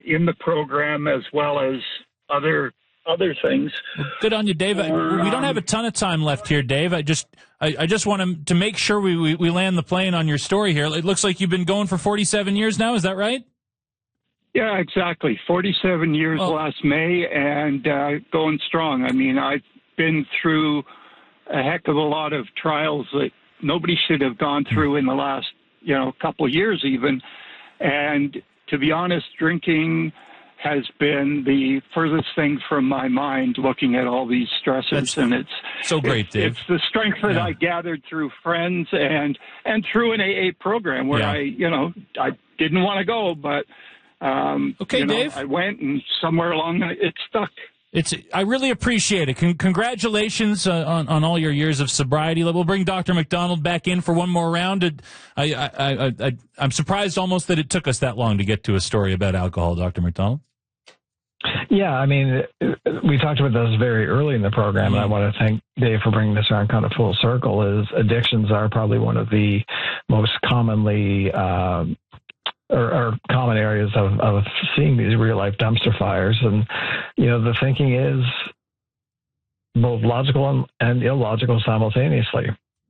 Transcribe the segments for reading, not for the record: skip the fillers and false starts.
in the program as well as other things. Well, good on you, Dave. We don't have a ton of time left here, Dave. I just want to make sure we land the plane on your story here. It looks like you've been going for 47 years now. Is that right? Yeah, exactly. 47 years last May, and going strong. I mean, I've been through a heck of a lot of trials that nobody should have gone through in the last, couple of years even. And to be honest, drinking has been the furthest thing from my mind, looking at all these stressors. And it's so great, Dave. It's the strength that I gathered through friends and through an AA program where I didn't want to go, but Dave, I went, and somewhere along it stuck. I really appreciate it. Congratulations on all your years of sobriety. We'll bring Dr. McDonald back in for one more round. I'm surprised almost that it took us that long to get to a story about alcohol, Dr. McDonald. Yeah, I mean, we talked about this very early in the program, and I want to thank Dave for bringing this around kind of full circle. Is addictions are probably one of the most commonly or common areas of seeing these real life dumpster fires. And, the thinking is both logical and illogical simultaneously.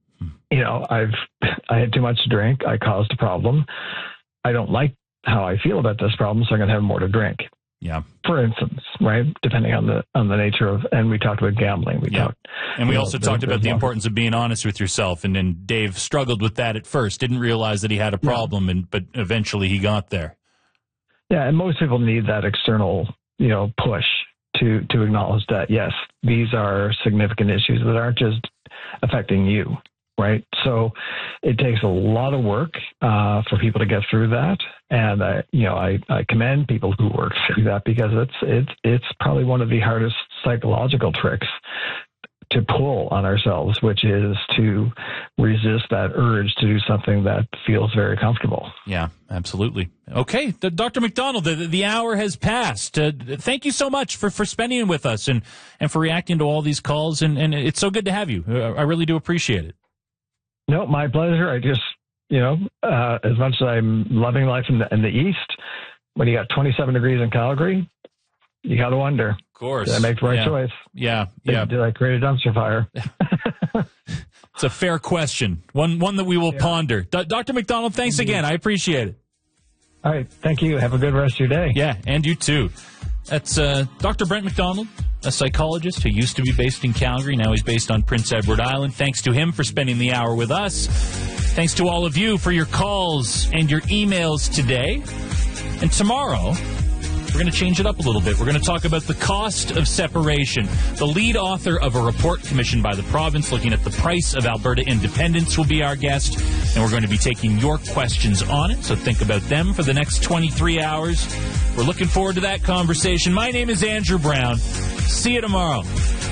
I had too much to drink. I caused a problem. I don't like how I feel about this problem, so I'm going to have more to drink. Yeah. For instance, right? Depending on the nature of, and we talked about gambling. We also talked about the importance of being honest with yourself. And then Dave struggled with that at first, didn't realize that he had a problem, but eventually he got there. Yeah, and most people need that external, push to acknowledge that, yes, these are significant issues that aren't just affecting you, right? So it takes a lot of work for people to get through that. And I commend people who work through that, because it's probably one of the hardest psychological tricks to pull on ourselves, which is to resist that urge to do something that feels very comfortable. Yeah, absolutely. Okay, Dr. McDonald, the hour has passed. Thank you so much for spending it with us and for reacting to all these calls. And it's so good to have you. I really do appreciate it. No, my pleasure. I just, as much as I'm loving life in the East, when you got 27 degrees in Calgary, you got to wonder. Of course. Did I make the right choice? Yeah. Did I create a dumpster fire? It's a fair question. One that we will ponder. Dr. McDonald, thanks again. I appreciate it. All right. Thank you. Have a good rest of your day. Yeah, and you too. That's Dr. Brent McDonald, a psychologist who used to be based in Calgary. Now he's based on Prince Edward Island. Thanks to him for spending the hour with us. Thanks to all of you for your calls and your emails today. And tomorrow, we're going to change it up a little bit. We're going to talk about the cost of separation. The lead author of a report commissioned by the province looking at the price of Alberta independence will be our guest, and we're going to be taking your questions on it, so think about them for the next 23 hours. We're looking forward to that conversation. My name is Andrew Brown. See you tomorrow.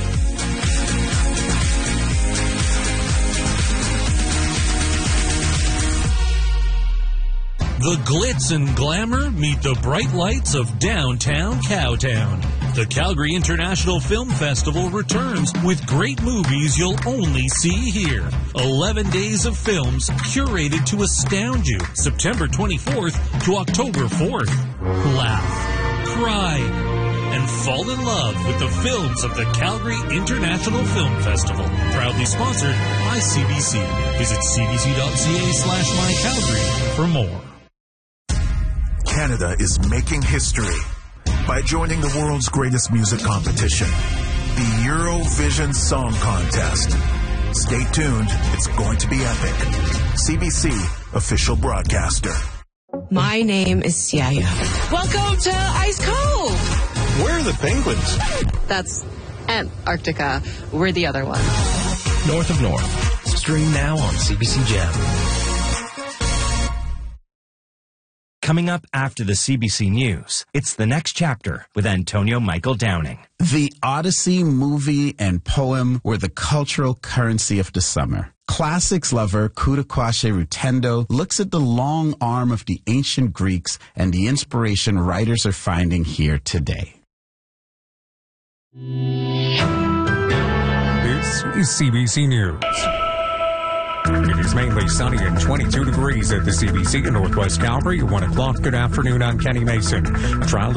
The glitz and glamour meet the bright lights of downtown Cowtown. The Calgary International Film Festival returns with great movies you'll only see here. 11 days of films curated to astound you. September 24th to October 4th. Laugh, cry, and fall in love with the films of the Calgary International Film Festival. Proudly sponsored by CBC. Visit cbc.ca/mycalgary for more. Canada is making history by joining the world's greatest music competition, the Eurovision Song Contest. Stay tuned. It's going to be epic. CBC official broadcaster. My name is Siaya. Welcome to Ice Cove. Where are the penguins? That's Antarctica. We're the other one. North of North. Stream now on CBC Gem. Coming up after the CBC News, it's The Next Chapter with Antonio Michael Downing. The Odyssey movie and poem were the cultural currency of the summer. Classics lover Kudakwashe Rutendo looks at the long arm of the ancient Greeks and the inspiration writers are finding here today. This is CBC News. It is mainly sunny and 22 degrees at the CBC in Northwest Calgary. 1 o'clock. Good afternoon. I'm Kenny Mason. Trial